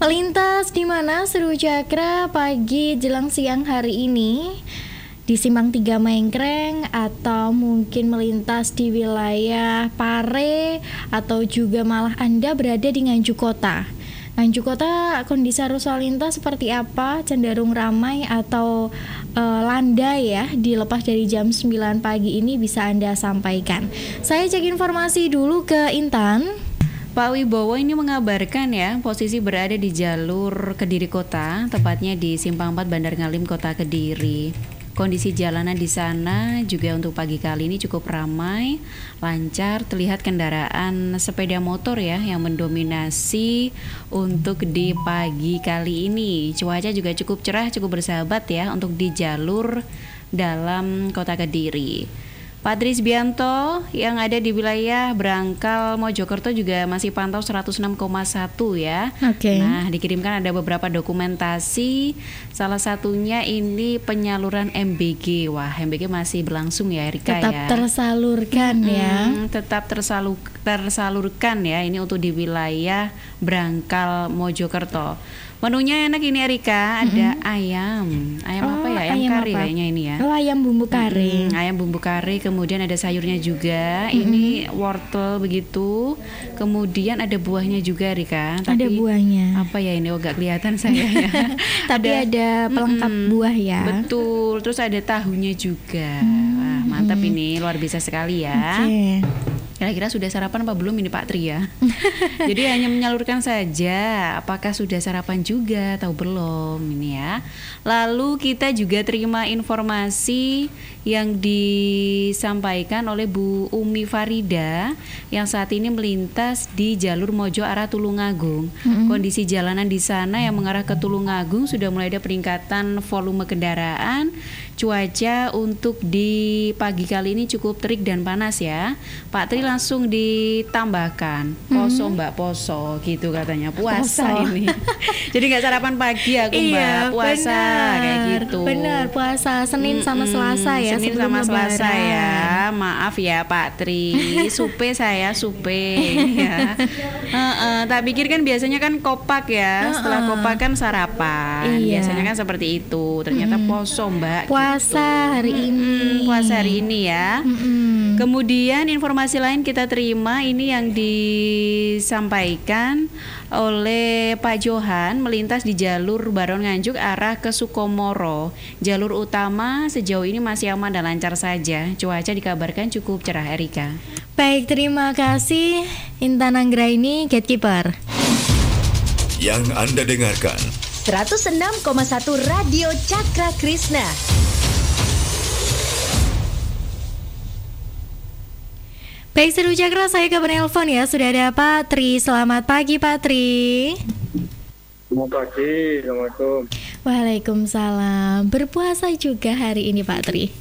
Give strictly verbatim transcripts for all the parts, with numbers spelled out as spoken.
Melintas di mana Seru Cakra pagi jelang siang hari ini? Di Simpang tiga Mengkreng atau mungkin melintas di wilayah Pare atau juga malah Anda berada di Nganjuk Kota. Nganjuk Kota kondisi arus lalu lintas seperti apa? Cenderung ramai atau e, landai ya? Dilepas dari jam sembilan pagi ini bisa Anda sampaikan. Saya cek informasi dulu ke Intan. Pak Wibowo ini mengabarkan ya, posisi berada di jalur Kediri Kota, tepatnya di Simpang empat Bandar Ngalim Kota Kediri. Kondisi jalanan di sana juga untuk pagi kali ini cukup ramai, lancar, terlihat kendaraan sepeda motor ya yang mendominasi untuk di pagi kali ini. Cuaca juga cukup cerah, cukup bersahabat ya untuk di jalur dalam Kota Kediri. Pak Trisbianto yang ada di wilayah Brangkal Mojokerto juga masih pantau seratus enam koma satu ya. Oke. Okay. Nah, dikirimkan ada beberapa dokumentasi. Salah satunya ini penyaluran M B G. Wah, M B G masih berlangsung ya, Erika tetap ya. Tetap tersalurkan hmm, ya. Tetap tersalu, tersalurkan ya ini untuk di wilayah Brangkal Mojokerto. Menunya enak ini Erika, ada mm-hmm. ayam. Ayam oh, apa ya? Ayam, ayam kari apa? Kayaknya ini ya. Oh, ayam bumbu kari. Hmm, ayam bumbu kari, kemudian ada sayurnya juga. Mm-hmm. Ini wortel begitu. Kemudian ada buahnya juga Erika. Tapi ada buahnya. Apa ya ini? Oh, gak kelihatan saya ya. Tapi ada, ada pelengkap mm-mm, buah ya. Betul. Terus ada tahunya juga. Mm-hmm. Wah, mantap ini, luar biasa sekali ya. Okay. Kira-kira sudah sarapan apa belum ini Pak Tri ya? Jadi hanya menyalurkan saja. Apakah sudah sarapan juga atau belum ini ya? Lalu kita juga terima informasi yang disampaikan oleh Bu Umi Farida yang saat ini melintas di jalur Mojo arah Tulungagung. Mm-hmm. Kondisi jalanan di sana yang mengarah ke Tulungagung sudah mulai ada peningkatan volume kendaraan. Cuaca untuk di pagi kali ini cukup terik dan panas ya. Pak Tri langsung ditambahkan poso hmm. Mbak poso gitu katanya, puasa poso. Ini. Jadi nggak sarapan pagi aku Mbak, iya, puasa benar, kayak gitu. Benar, puasa Senin mm-mm, sama Selasa ya. Senin sama Selasa ya. Maaf ya Pak Tri, supe saya supe ya. Uh-uh, tak pikir kan biasanya kan kopak ya. Setelah uh-uh. kopak kan sarapan. Iya. Biasanya kan seperti itu. Ternyata mm-mm. poso Mbak. Puasa hari ini. Hmm, puasa hari ini ya. Mm-mm. Kemudian informasi lain kita terima ini yang disampaikan oleh Pak Johan melintas di jalur Baron Nganjuk arah ke Sukomoro. Jalur utama sejauh ini masih aman dan lancar saja. Cuaca dikabarkan cukup cerah Erika. Baik, terima kasih Intan Anggraini, Gatekeeper. Yang Anda dengarkan seratus enam koma satu Radio Cakra Krishna. Baik, Seru Cakra, saya ke penelpon ya. Sudah ada Pak Tri. Selamat pagi Pak Tri. Selamat pagi, Assalamualaikum. Waalaikumsalam. Berpuasa juga hari ini Pak Tri.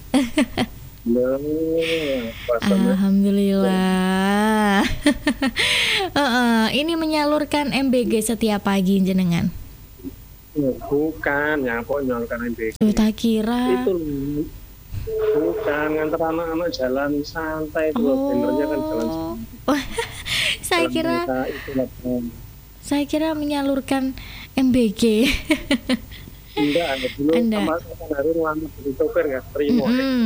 Alhamdulillah. uh-uh, Ini menyalurkan M B G setiap pagi jenengan? Bukan, ya kok nyalurkan M B G. Tuh, tak kira. Itu bukan, ngantar anak-anak jalan santai itu loh, benernya kan jalan santai. Saya jalan kira kita, saya kira menyalurkan M B G. Enggak, ada dulu sama hari ngelamar jadi sopir nggak terima.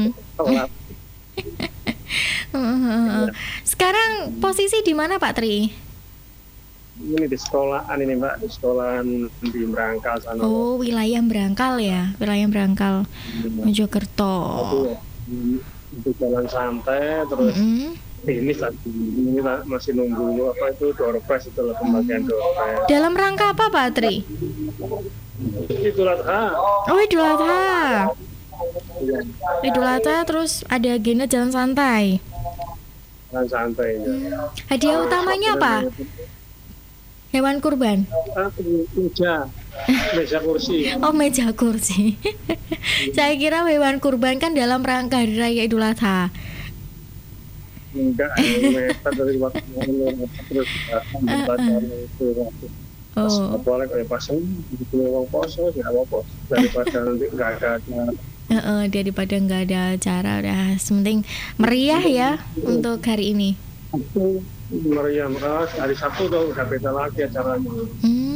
Sekarang posisi di mana Pak Tri? Ini di sekolahan ini Mbak, di sekolahan di Brangkal sana. Oh, wilayah Brangkal ya, wilayah Brangkal, Mojokerto. Itu jalan santai, terus mm-hmm. ini tadi ini masih nunggu apa itu door prize itu loh, pembagian door prize. Dalam rangka apa Pak Tri? Idul Adha. Oh, Idul Adha. Idul Adha, terus ada agenda jalan santai. Jalan santai ya. Hmm. Hadiah utamanya apa? Hewan kurban? Ah, meja, meja kursi. Oh, meja kursi. Saya kira hewan kurban kan dalam rangka Hari Raya Idul Adha. Enggak, meter dari waktu terus baca itu. Oh. Boleh kayak pasang di uang poso, ya apa? Daripada nanti nggak ada. Uh, daripada nggak ada acara, udah sementing meriah ya untuk hari ini. Meriah, hari Sabtu tuh udah beda lagi acaranya. Hmm.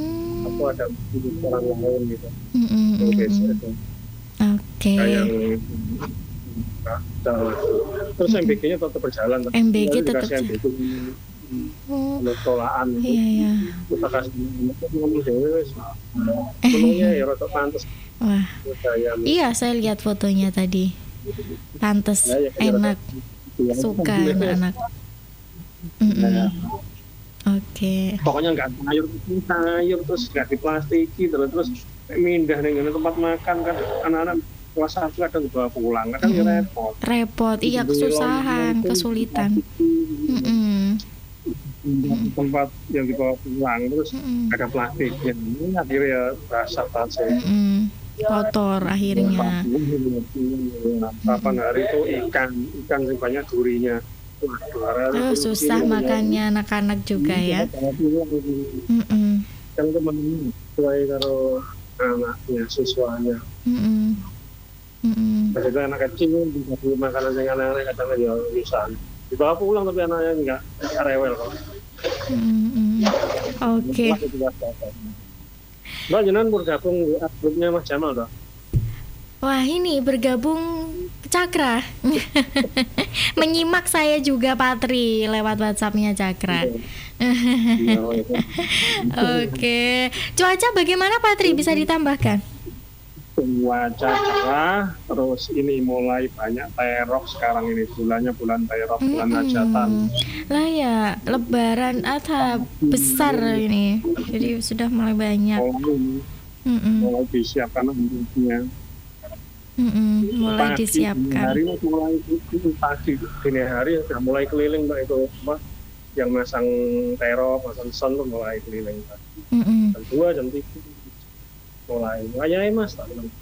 aku ada orang lain gitu. Mm, mm, mm, Oke, mm. itu. Oke. Kayak nah, jalan. Terus M B G-nya tetap berjalan. M B G Lalu tetap dikasih M B G Oh, untuk tolaan itu. iya ya. Kita kasih ngomong dewe menunya ya rada pantes. Wah, Kayak iya saya lihat fotonya tadi. Pantes, Ya, ya, ya, enak, ya, suka ya. anak-anak. Mm-mm. Ya. Oke. Pokoknya nggak sayur sayur terus nggak diplastiki terus terus mindah nih tempat makan kan anak-anak kelas satu kadang dibawa pulang kadang ya repot. Repot, iya kesusahan, kesulitan. Mm-mm. Tempat yang dibawa pulang terus Mm-mm. ada plastiknya ini akhirnya ya berasa saja. Mm-mm. Kotor akhirnya. Kapan hari itu ikan ikan yang banyak durinya. Oh, susah makannya anak-anak juga ya. Mm-mm. Kan temen sesuai karo anaknya siswanya. Mm-mm. Mm-mm. Pas itu anak kecil bisa beli makanan yang aneh-aneh kadang ya bisa dibawa pulang tapi anaknya enggak enggak rewel kok. Mm-mm. Oke. Mbak jenengan bergabung di grupnya Mas Jamal toh? Wah ini bergabung Cakra. Menyimak saya juga Patri lewat WhatsApp-nya Cakra. Oke. Cuaca bagaimana Patri, bisa ditambahkan? Cuaca cerah, terus ini mulai banyak terok sekarang ini bulannya bulan terok, bulan hajatan. Lah ya, Lebaran Adha besar ini, jadi sudah mulai banyak. Mulai, Mm-mm. mulai disiapkan untuknya. Mm-mm. Mulai Pagi, disiapkan. Hari ini mulai itu pagi dini hari sudah mulai keliling mbak itu apa yang masang terok, masang son tuh mulai keliling mbak. Mm-mm. Jam dua jam tiga mulai mulai mas tak bilang.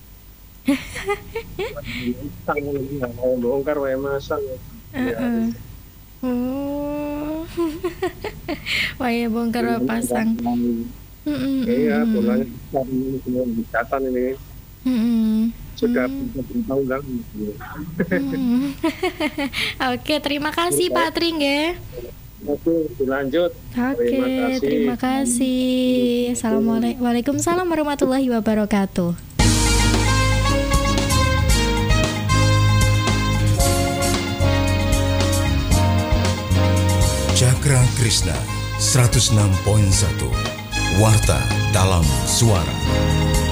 Sang nggak mau bongkar wae masang. Uh-uh. Oh, wah ya bongkar wae pasang. Mm-mm. Iya, bulan ini bulan hajatan ini Mm-mm. sudah Mm. bertahun kan. Mm. Oke, terima kasih Pak Tring ya. Oke, dilanjut. Oke, terima kasih. Assalamualaikum, Waalaikumsalam warahmatullahi wabarakatuh. Cakra Krishna seratus enam koma satu Warta dalam Suara.